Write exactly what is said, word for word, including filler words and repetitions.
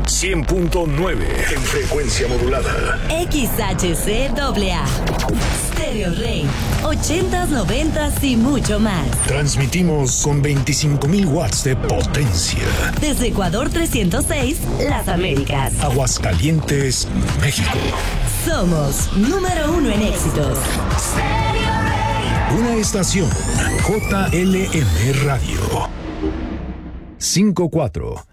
cien punto nueve en frecuencia modulada. X H C A A. Stereo Rey. ochentas, noventas y mucho más. Transmitimos con veinticinco mil watts de potencia. Desde Ecuador trescientos seis, Las Américas. Aguascalientes, México. Somos número uno en éxitos. Una estación J L M Radio. cinco cuatro.